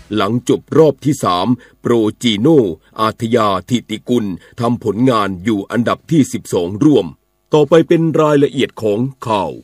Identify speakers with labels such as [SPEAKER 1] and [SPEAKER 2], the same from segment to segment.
[SPEAKER 1] หลังจบรอบที่3โปรจีโนอาทยาธิติกุลทำผลงานอยู่อันดับที่12ร่วมต่อไปเป็นรายละเอียดของข่าว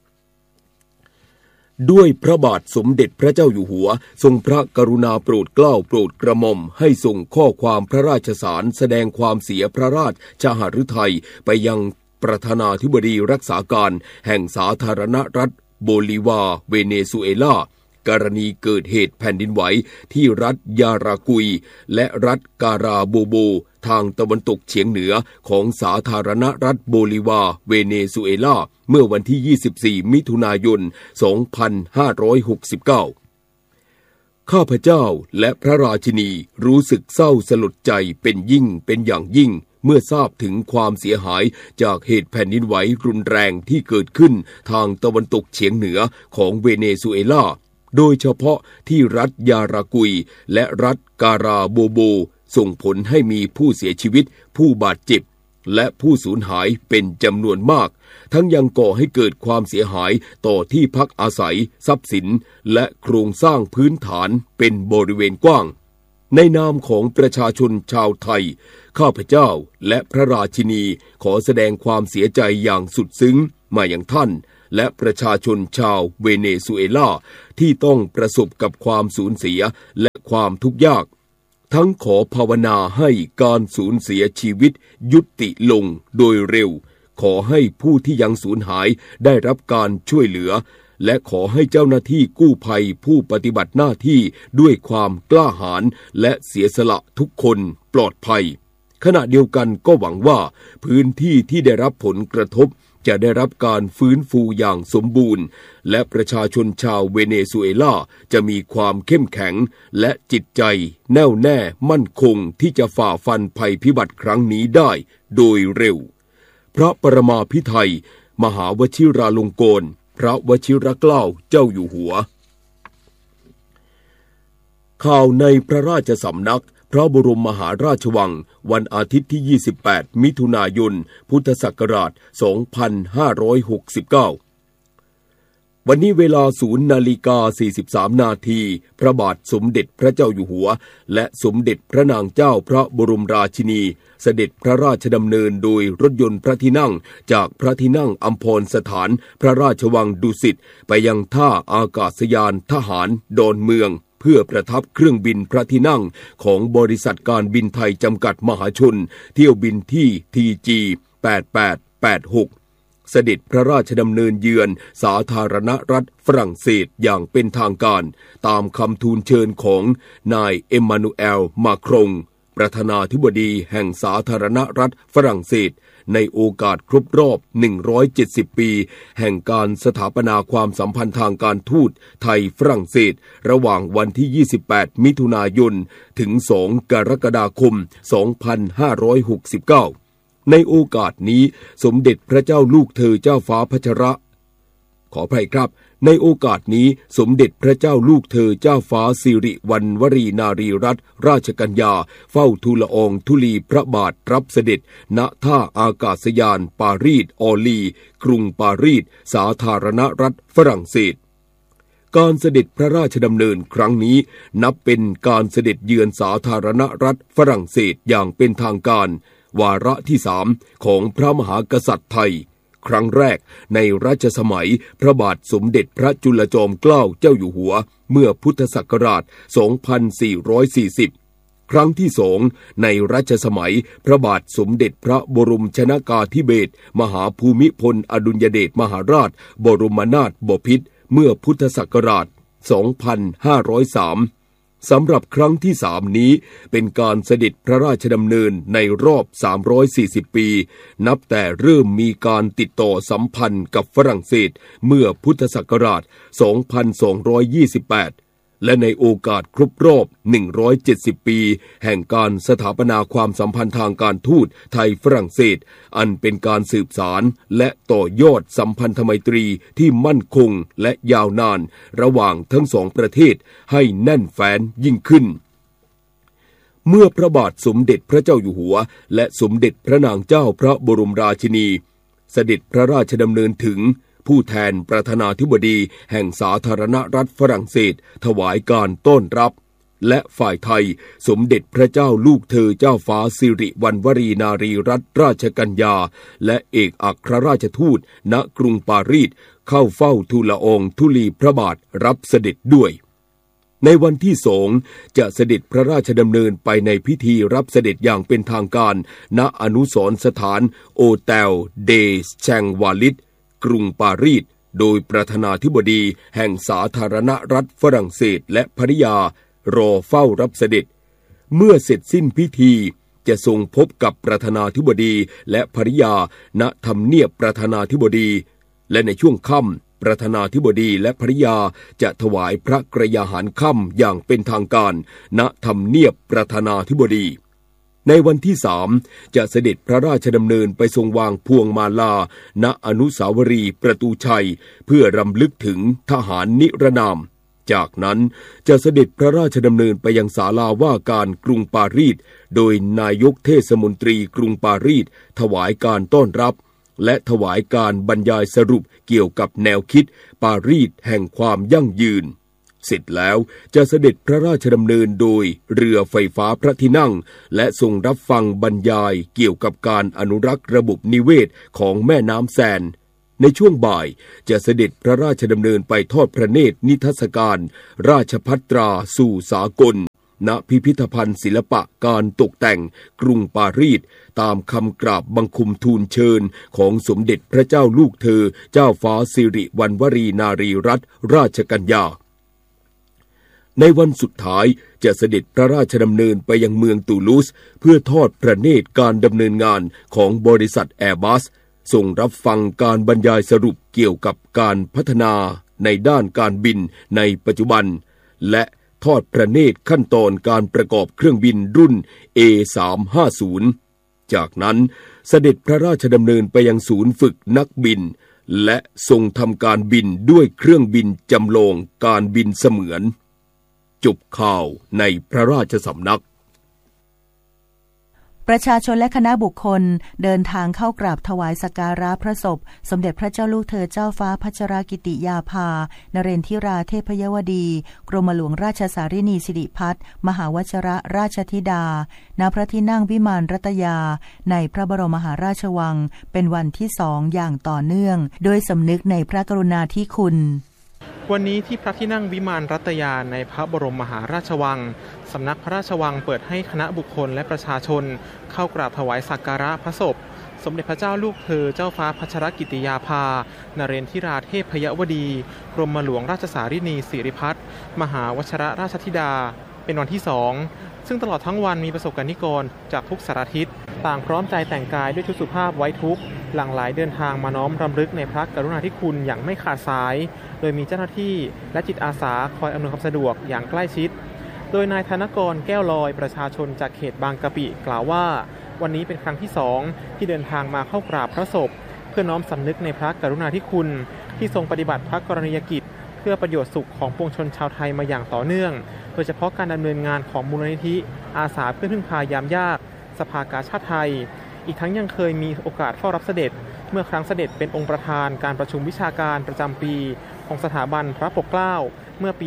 [SPEAKER 1] ด้วยพระบาทสมเด็จพระเจ้าอยู่หัวทรงพระกรุณาโปรดเกล้าโปรดกระหม่อมให้ส่งข้อความพระราชสารแสดงความเสียพระราชหฤทัยไปยังประธานาธิบดีรักษาการแห่งสาธารณรัฐโบลิวาเวเนซุเอลากรณีเกิดเหตุแผ่นดินไหวที่รัฐยารากุยและรัฐการาโบโบทางตะวันตกเฉียงเหนือของสาธารณรัฐโบลิวาเวเนซุเอลาเมื่อวันที่24มิถุนายน2569ข้าพเจ้าและพระราชินีรู้สึกเศร้าสลดใจเป็นอย่างยิ่งเมื่อทราบถึงความเสียหายจากเหตุแผ่นดินไหวรุนแรงที่เกิดขึ้นทางตะวันตกเฉียงเหนือของเวเนซุเอลาโดยเฉพาะที่รัฐยารากุยและรัฐการาโบโบส่งผลให้มีผู้เสียชีวิตผู้บาดเจ็บและผู้สูญหายเป็นจำนวนมากทั้งยังก่อให้เกิดความเสียหายต่อที่พักอาศัยทรัพย์สินและโครงสร้างพื้นฐานเป็นบริเวณกว้างในนามของประชาชนชาวไทยข้าพเจ้าและพระราชินีขอแสดงความเสียใจอย่างสุดซึ้งมายังท่านและประชาชนชาวเวเนซุเอลาที่ต้องประสบกับความสูญเสียและความทุกข์ยากทั้งขอภาวนาให้การสูญเสียชีวิตยุติลงโดยเร็วขอให้ผู้ที่ยังสูญหายได้รับการช่วยเหลือและขอให้เจ้าหน้าที่กู้ภัยผู้ปฏิบัติหน้าที่ด้วยความกล้าหาญและเสียสละทุกคนปลอดภัยขณะเดียวกันก็หวังว่าพื้นที่ที่ได้รับผลกระทบจะได้รับการฟื้นฟูอย่างสมบูรณ์และประชาชนชาวเวเนซุเอลาจะมีความเข้มแข็งและจิตใจแน่วแน่มั่นคงที่จะฝ่าฟันภัยพิบัติครั้งนี้ได้โดยเร็วพระปรมาภิไธยมหาวชิราลงกรณ์พระวชิรเกล้าเจ้าอยู่หัวข่าวในพระราชสำนักพระบรมมหาราชวังวันอาทิตย์ที่28มิถุนายนพุทธศักราช2569วันนี้เวลา 0:43 นาทีพระบาทสมเด็จพระเจ้าอยู่หัวและสมเด็จพระนางเจ้าพระบรมราชินีเสด็จพระราชดำเนินโดยรถยนต์พระที่นั่งจากพระที่นั่งอัมพรสถานพระราชวังดุสิตไปยังท่าอากาศยานทหารดอนเมืองเพื่อประทับเครื่องบินพระที่นั่งของบริษัทการบินไทยจำกัดมหาชนเที่ยวบินที่ TG 8886เสด็จพระราชดำเนินเยือนสาธารณรัฐฝรั่งเศสอย่างเป็นทางการตามคำทูลเชิญของนายเอ็มมานูเอลมาครงประธานาธิบดีแห่งสาธารณรัฐฝรั่งเศสในโอกาสครบรอบ170ปีแห่งการสถาปนาความสัมพันธ์ทางการทูตไทยฝรั่งเศสระหว่างวันที่28มิถุนายนถึง2กรกฎาคม2569ในโอกาสนี้สมเด็จพระเจ้าลูกเธอเจ้าฟ้าพัชระขออภัยครับในโอกาสนี้สมเด็จพระเจ้าลูกเธอเจ้าฟ้าสิริวัณวรีนารีรัตนราชกัญญาเฝ้าทูลละอองธุลีพระบาทรับเสด็จณท่าอากาศยานปารีสออลีกรุงปารีสสาธารณรัฐฝรั่งเศสการเสด็จพระราชดำเนินครั้งนี้นับเป็นการเสด็จเยือนสาธารณรัฐฝรั่งเศสอย่างเป็นทางการวาระที่3ของพระมหากษัตริย์ไทยครั้งแรกในรัชสมัยพระบาทสมเด็จพระจุลจอมเกล้าเจ้าอยู่หัวเมื่อพุทธศักราช2440ครั้งที่2ในรัชสมัยพระบาทสมเด็จพระบรมชนกาธิเบศรมหาภูมิพลอดุลยเดชมหาราชบรมนาถบพิตรเมื่อพุทธศักราช2503สำหรับครั้งที่3นี้เป็นการเสด็จพระราชดำเนินในรอบ340ปีนับแต่เริ่มมีการติดต่อสัมพันธ์กับฝรั่งเศสเมื่อพุทธศักราช2228และในโอกาสครบรอบ170ปีแห่งการสถาปนาความสัมพันธ์ทางการทูตไทยฝรั่งเศสอันเป็นการสืบสานและต่อยอดสัมพันธไมตรีที่มั่นคงและยาวนานระหว่างทั้งสองประเทศให้แน่นแฟ้นยิ่งขึ้นเมื่อพระบาทสมเด็จพระเจ้าอยู่หัวและสมเด็จพระนางเจ้าพระบรมราชินีเสด็จพระราชดำเนินถึงผู้แทนประธานาธิบดีแห่งสาธารณรัฐฝรั่งเศสถวายการต้อนรับและฝ่ายไทยสมเด็จพระเจ้าลูกเธอเจ้าฟ้าสิริวัณวรีนารีรัตนราชกัญญาและเอกอัครราชทูตณกรุงปารีสเข้าเฝ้าทูลละอองธุลีพระบาทรับเสด็จด้วยในวันที่2จะเสด็จพระราชดำเนินไปในพิธีรับเสด็จอย่างเป็นทางการณอนุสรณ์สถานโอเตลเดแชงวาลิดกรุงปารีสโดยประธานาธิบดีแห่งสาธารณรัฐฝรั่งเศสและภริยารอเฝ้ารับเสด็จเมื่อเสร็จสิ้นพิธีจะทรงพบกับประธานาธิบดีและภริยาณทำเนียบประธานาธิบดีและในช่วงค่ำประธานาธิบดีและภริยาจะถวายพระกรยาหารค่ำอย่างเป็นทางการณทำเนียบประธานาธิบดีในวันที่3จะเสด็จพระราชดำเนินไปทรงวางพวงมาลาณอนุสาวรีย์ประตูชัยเพื่อรำลึกถึงทหารนิรนามจากนั้นจะเสด็จพระราชดำเนินไปยังศาลาว่าการกรุงปารีสโดยนายกเทศมนตรีกรุงปารีสถวายการต้อนรับและถวายการบรรยายสรุปเกี่ยวกับแนวคิดปารีสแห่งความยั่งยืนเสร็จแล้วจะเสด็จพระราชดำเนินโดยเรือไฟฟ้าพระที่นั่งและทรงรับฟังบรรยายเกี่ยวกับการอนุรักษ์ระบบนิเวศของแม่น้ำแซนในช่วงบ่ายจะเสด็จพระราชดำเนินไปทอดพระเนตรนิทรรศการราชภัตราสู่สากลณพิพิธภัณฑ์ศิลปะการตกแต่งกรุงปารีสตามคำกราบบังคมทูลเชิญของสมเด็จพระเจ้าลูกเธอเจ้าฟ้าสิริวัณวรีนารีรัตนราชกัญญาในวันสุดท้ายจะเสด็จพระราชดำเนินไปยังเมืองตูลูสเพื่อทอดพระเนตรการดำเนินงานของบริษัทแอร์บัสทรงรับฟังการบรรยายสรุปเกี่ยวกับการพัฒนาในด้านการบินในปัจจุบันและทอดพระเนตรขั้นตอนการประกอบเครื่องบินรุ่น A350 จากนั้นเสด็จพระราชดำเนินไปยังศูนย์ฝึกนักบินและทรงทำการบินด้วยเครื่องบินจำลองการบินเสมือนจบข่าวในพระราชสำนัก
[SPEAKER 2] ประชาชนและคณะบุคคลเดินทางเข้ากราบถวายสักการะพระศพสมเด็จพระเจ้าลูกเธอเจ้าฟ้าพัชรกิติยาภานเรนทิราเทพยวดีกรมหลวงราชสารินีสิริพัฒน์มหาวชรราชธิดาณพระที่นั่งวิมานรัตยาในพระบรมมหาราชวังเป็นวันที่2อย่างต่อเนื่องโดยสำนึกในพระกรุณาธิคุณ
[SPEAKER 3] วันนี้ที่พระที่นั่งวิมานรัตยาในพระบรมมหาราชวังสำนักพระราชวังเปิดให้คณะบุคคลและประชาชนเข้ากราบถวายสักการะพระศพสมเด็จพระเจ้าลูกเธอเจ้าฟ้าพัชรกิติยาภานเรนทิราเทพยวดีกรมหลวงราชสารินีสิริพัฒน์มหาวชรราชธิดาเป็นวันที่2ซึ่งตลอดทั้งวันมีประสบกนิกรจากทุกสารทิศต่างพร้อมใจแต่งกายด้วยชุดสุภาพไว้ทุกข์หลั่งไหลเดินทางมาน้อมรำลึกในพระกรุณาธิคุณอย่างไม่ขาดสายโดยมีเจ้าหน้าที่และจิตอาสาคอยอำนวยความสะดวกอย่างใกล้ชิดโดยนายธนกรแก้วลอยประชาชนจากเขตบางกะปิกล่าวว่าวันนี้เป็นครั้งที่2ที่เดินทางมาเข้ากราบพระศพเพื่อน้อมสำนึกในพระกรุณาธิคุณที่ทรงปฏิบัติพระกรณียกิจเพื่อประโยชน์สุขของปวงชนชาวไทยมาอย่างต่อเนื่องโดยเฉพาะการดำเนินงานของมูลนิธิอาสาเพื่อพึ่งพายามยากสภากาชาดไทยอีกทั้งยังเคยมีโอกาสเฝ้ารับเสด็จเมื่อครั้งเสด็จเป็นองค์ประธานการประชุมวิชาการประจำปีของสถาบันพระปกเกล้าเมื่อปี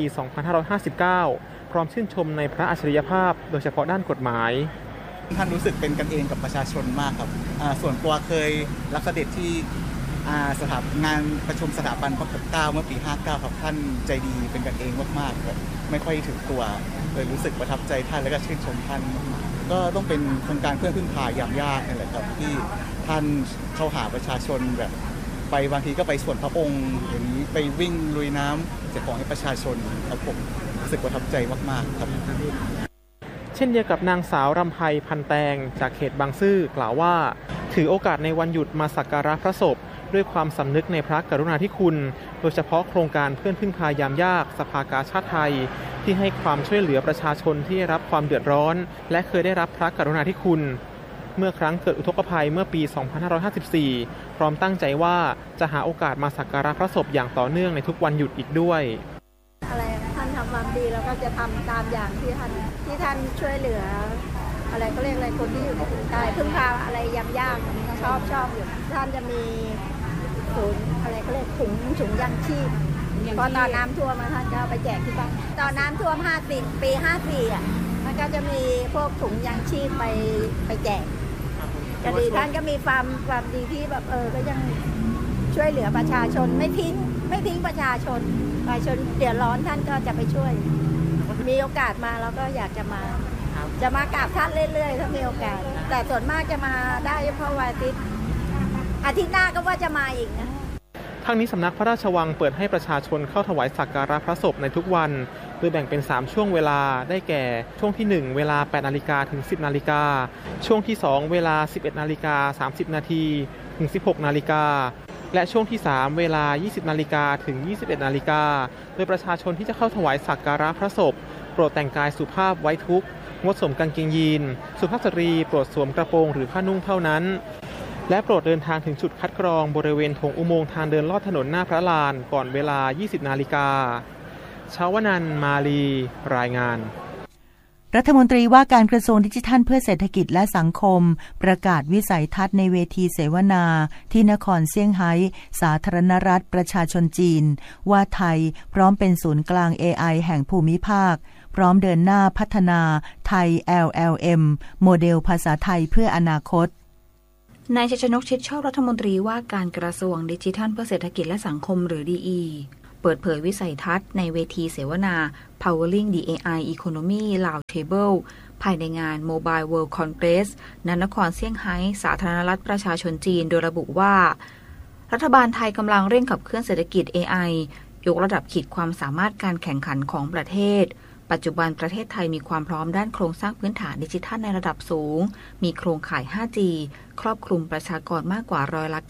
[SPEAKER 3] 2559 พร้อมชื่นชมในพระอัจฉริยภาพโดยเฉพาะด้านกฎหมาย
[SPEAKER 4] ท่านรู้สึกเป็นกันเองกับประชาชนมากครับส่วนตัวเคยรับเสด็จที่งานประชุมสถาบันพระปกเกล้าเมื่อปี 59 ครับท่านใจดีเป็นกันเองมากๆครับไม่ค่อยถึงตัวเลยรู้สึกประทับใจท่านและก็ชื่นชมท่านก็ต้องเป็นโครงการเพื่อพึ่งพายามยากนี่แหละครับที่ท่านเข้าหาประชาชนแบบไปบางทีก็ไปส่วนพระองค์อย่างนี้ไปวิ่งลุยน้ำแจกของให้ประชาชนครับผมรู้สึกประทับใจมากๆครับ
[SPEAKER 3] เช่นเดียวกับนางสาวรำไพพันแตงจากเขตบางซื่อกล่าวว่าถือโอกาสในวันหยุดมาสักการะพระศพด้วยความสำนึกในพระกรุณาธิคุณโดยเฉพาะโครงการเพื่อนพึ่งพายามยากสภากาชาดไทยที่ให้ความช่วยเหลือประชาชนที่ได้รับความเดือดร้อนและเคยได้รับพระกรุณาธิคุณเมื่อครั้งเกิดอุทกภัยเมื่อปี 2554 พร้อมตั้งใจว่าจะหาโอกาสมาสักการะพระศพอย่างต่อเนื่องในทุกวันหยุดอีกด้วย
[SPEAKER 5] อะไรท่านทำความดีแล้วก็จะทำตามอย่างที่ท่านช่วยเหลืออะไรก็เรียกอะไรคนที่อยู่ในกรุงเทพพึ่งพาอะไรยามยากชอบอยู่ท่านจะมีถุงอะไรก็เรียกถุงยังชีพเพราะตอนน้ำท่วมท่านก็ไปแจกที่บ้านตอนน้ำท่วมปี 54มันก็จะมีพวกถุงยางชีพไปแจกก็ดีท่านก็มีความดีที่แบบก็ยังช่วยเหลือประชาชนไม่ทิ้งประชาชนเดือดร้อนท่านก็จะไปช่วยมีโอกาสมาเราก็อยากจะมากราบท่านเรื่อยๆถ้ามีโอกาสแต่ส่วนมากจะมาได้เพราะวันอาทิตย์หน้าก็ว่าจะมาอีกนะ
[SPEAKER 3] ทั้งนี้สำนักพระราชวังเปิดให้ประชาชนเข้าถวายสักการะพระศพในทุกวันโดยแบ่งเป็น3ช่วงเวลาได้แก่ช่วงที่1เวลา 8:00 นถึง 10:00 นช่วงที่2เวลา 11:30 นถึง 16:00 นและช่วงที่3เวลา 20:00 นถึง 21:00 นโดยประชาชนที่จะเข้าถวายสักการะพระศพโปรดแต่งกายสุภาพไว้ทุกข์งดสวมกางเกงยีนสุภาพสตรีโปรดสวมกระโปรงหรือผ้านุ่งเท่านั้นและโปรดเดินทางถึงจุดคัดกรองบริเวณโถงอุโมงค์ทางเดินลอดถนนหน้าพระลานก่อนเวลา 20:00 นชาวนันท์ มาลีรายงาน
[SPEAKER 2] รัฐมนตรีว่าการกระทรวงดิจิทัลเพื่อเศรษฐกิจและสังคมประกาศวิสัยทัศน์ในเวทีเสวนาที่นครเซี่ยงไฮ้สาธารณรัฐประชาชนจีนว่าไทยพร้อมเป็นศูนย์กลาง AI แห่งภูมิภาคพร้อมเดินหน้าพัฒนาไทย LLM โมเดลภาษาไทยเพื่ออนาคต
[SPEAKER 6] นายชัยชนก ชิดชอบรัฐมนตรีว่าการกระทรวงดิจิทัลเพื่อเศรษฐกิจและสังคมหรือ DE เปิดเผยวิสัยทัศน์ในเวทีเสวนา Powering the AI Economy Roundtable ภายในงาน Mobile World Congress ณ นครเซี่ยงไฮ้สาธารณรัฐประชาชนจีนโดยระบุว่ารัฐบาลไทยกำลังเร่งขับเคลื่อนเศรษฐกิจ AI ยกระดับขีดความสามารถการแข่งขันของประเทศปัจจุบันประเทศไทยมีความพร้อมด้านโครงสร้างพื้นฐานดิจิทัลในระดับสูงมีโครงข่าย 5G ครอบคลุมประชากรมากกว่า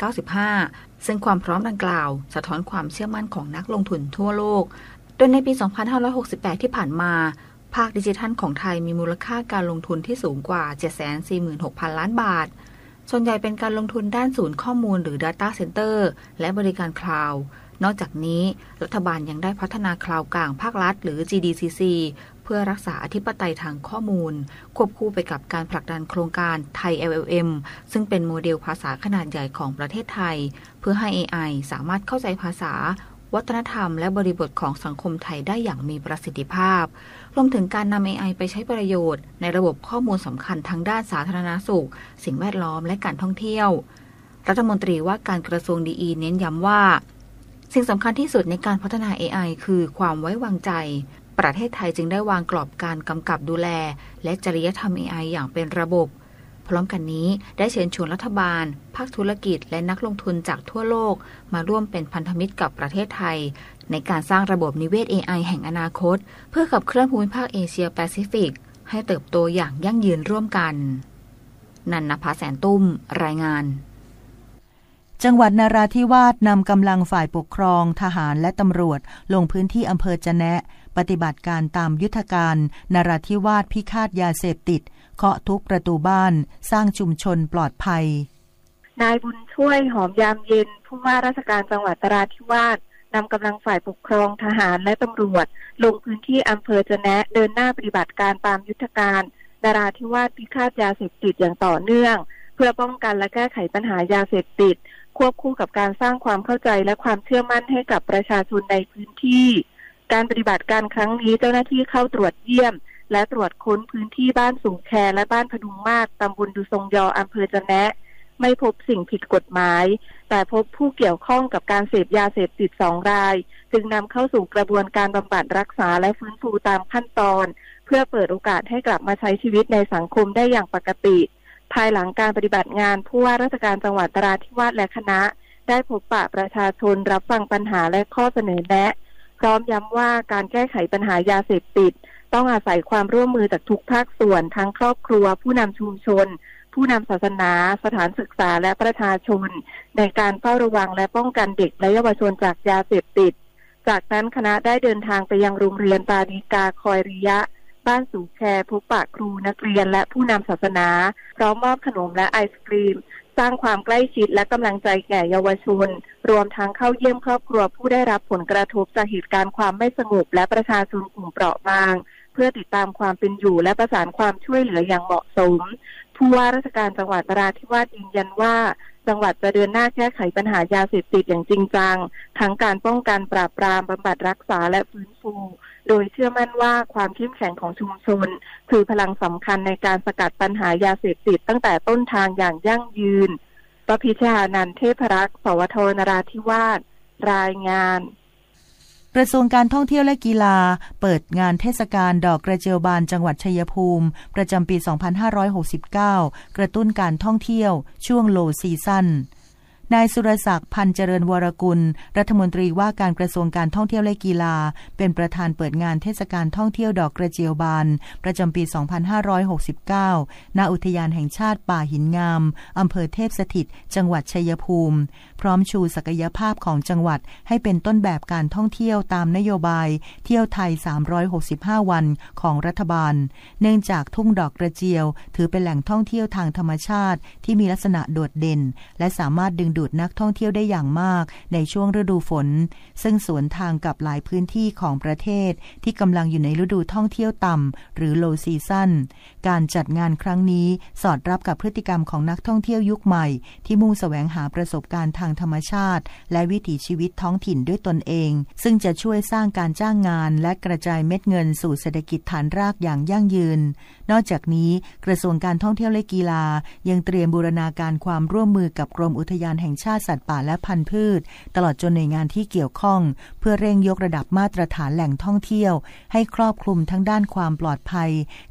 [SPEAKER 6] 95%ซึ่งความพร้อมดังกล่าวสะท้อนความเชื่อมั่นของนักลงทุนทั่วโลกโดยในปี 2568 ที่ผ่านมาภาคดิจิทัลของไทยมีมูลค่าการลงทุนที่สูงกว่า 746,000 ล้านบาทส่วนใหญ่เป็นการลงทุนด้านศูนย์ข้อมูลหรือ Data Center และบริการคลาวด์นอกจากนี้รัฐบาลยังได้พัฒนาคลาวด์กลางภาครัฐหรือ GDCC เพื่อรักษาอธิปไตยทางข้อมูลควบคู่ไปกับการผลักดันโครงการไทย LLM ซึ่งเป็นโมเดลภาษาขนาดใหญ่ของประเทศไทยเพื่อให้ AI สามารถเข้าใจภาษาวัฒนธรรมและบริบทของสังคมไทยได้อย่างมีประสิทธิภาพรวมถึงการนำ AI ไปใช้ประโยชน์ในระบบข้อมูลสำคัญทางด้านสาธารณสุขสิ่งแวดล้อมและการท่องเที่ยวรัฐมนตรีว่าการกระทรวงดีเน้นย้ำว่าสิ่งสำคัญที่สุดในการพัฒนา AI คือความไว้วางใจประเทศไทยจึงได้วางกรอบการกำกับดูแลและจริยธรรม AI อย่างเป็นระบบพร้อมกันนี้ได้เชิญชวนรัฐบาลภาคธุรกิจและนักลงทุนจากทั่วโลกมาร่วมเป็นพันธมิตรกับประเทศไทยในการสร้างระบบนิเวศ AI แห่งอนาคตเพื่อขับเคลื่อนภูมิภาคเอเชียแปซิฟิกให้เติบโตอย่างยั่งยืนร่วมกันนันนภาแสนตุ้มรายงาน
[SPEAKER 2] จังหวัดนราธิวาสนำกำลังฝ่ายปกครองทหารและตำรวจลงพื้นที่อำเภอจะแนะปฏิบัติการตามยุทธการนราธิวาสพิฆาตยาเสพติดเคาะทุกประตูบ้านสร้างชุมชนปลอดภัย
[SPEAKER 7] นายบุญช่วยหอมยามเย็นผู้ว่าราชการจังหวัดนราธิวาสนำกำลังฝ่ายปกครองทหารและตำรวจลงพื้นที่อำเภอจะแนะเดินหน้าปฏิบัติการตามยุทธการนราธิวาสพิฆาตยาเสพติดอย่างต่อเนื่องเพื่อป้องกันและแก้ไขปัญหายาเสพติดควบคู่กับการสร้างความเข้าใจและความเชื่อมั่นให้กับประชาชนในพื้นที่การปฏิบัติการครั้งนี้เจ้าหน้าที่เข้าตรวจเยี่ยมและตรวจค้นพื้นที่บ้านสูงแคและบ้านพดุงมาศตำบลดุทรงยออำเภอจะแนะไม่พบสิ่งผิดกฎหมายแต่พบผู้เกี่ยวข้องกับการเสพยาเสพติด2 รายจึงนำเข้าสู่กระบวนการบำบัดรักษาและฟื้นฟูตามขั้นตอนเพื่อเปิดโอกาสให้กลับมาใช้ชีวิตในสังคมได้อย่างปกติภายหลังการปฏิบัติงานผู้ว่าราชการจังหวัดนราธิวาสและคณะได้พบปะประชาชนรับฟังปัญหาและข้อเสนอแนะพร้อมย้ำว่าการแก้ไขปัญหายาเสพติดต้องอาศัยความร่วมมือจากทุกภาคส่วนทั้งครอบครัวผู้นำชุมชนผู้นำศาสนาสถานศึกษาและประชาชนในการเฝ้าระวังและป้องกันเด็กและเยาวชนจากยาเสพติดจากนั้นคณะได้เดินทางไปยังโรงเรียนตาดีกาคอยริยะบ้านสูงแคพบปะครูนักเรียนและผู้นำศาสนาพร้อมมอบขนมและไอศกรีมสร้างความใกล้ชิดและกำลังใจแก่เยาวชนรวมทั้งเข้าเยี่ยมครอบครัวผู้ได้รับผลกระทบจากเหตุการณ์ความไม่สงบและประชาชนกลุ่มเปราะบางเพื่อติดตามความเป็นอยู่และประสานความช่วยเหลืออย่างเหมาะสมผู้ว่าราชการจังหวัดนราธิวาสยืนยันว่าจังหวัดจะเดินหน้าแก้ไขปัญหายาเสพติดอย่างจริงจังทั้งการป้องกันปราบปรามบำบัดรักษาและฟื้นฟูโดยเชื่อมั่นว่าความเข้มแข็งของชุมชนคือพลังสำคัญในการสกัดปัญหายาเสพติดตั้งแต่ต้นทางอย่างยั่งยืนประพิชานันท์เทพรักษ์สวทนราธิวาสรายงาน
[SPEAKER 2] กระทรวงการท่องเที่ยวและกีฬาเปิดงานเทศกาลดอกกระเจียวบานจังหวัดชัยภูมิประจำปี 2569 กระตุ้นการท่องเที่ยวช่วงโลซีซั่นนายสุรศักดิ์พันเจริญวรกุลรัฐมนตรีว่าการกระทรวงการท่องเที่ยวและกีฬาเป็นประธานเปิดงานเทศกาลท่องเที่ยวดอกกระเจียวบานประจำปี 2569 ณ อุทยานแห่งชาติป่าหินงามอำเภอเทพสถิตจังหวัดชัยภูมิพร้อมชูศักยภาพของจังหวัดให้เป็นต้นแบบการท่องเที่ยวตามนโยบายเที่ยวไทย365วันของรัฐบาลเนื่องจากทุ่งดอกกระเจียวถือเป็นแหล่งท่องเที่ยวทางธรรมชาติที่มีลักษณะโดดเด่นและสามารถดึงดูดนักท่องเที่ยวได้อย่างมากในช่วงฤดูฝนซึ่งสวนทางกับหลายพื้นที่ของประเทศที่กำลังอยู่ในฤดูท่องเที่ยวต่ำหรือ low season การจัดงานครั้งนี้สอดรับกับพฤติกรรมของนักท่องเที่ยวยุคใหม่ที่มุ่งแสวงหาประสบการณ์ทางธรรมชาติและวิถีชีวิตท้องถิ่นด้วยตนเองซึ่งจะช่วยสร้างการจ้างงานและกระจายเม็ดเงินสู่เศรษฐกิจฐานรากอย่างยั่งยืนนอกจากนี้กระทรวงการท่องเที่ยวและกีฬายังเตรียมบูรณาการความร่วมมือกับกรมอุทยานแห่งชาติสัตว์ป่าและพันธุ์พืชตลอดจนหน่วยงานที่เกี่ยวข้องเพื่อเร่งยกระดับมาตรฐานแหล่งท่องเที่ยวให้ครอบคลุมทั้งด้านความปลอดภัย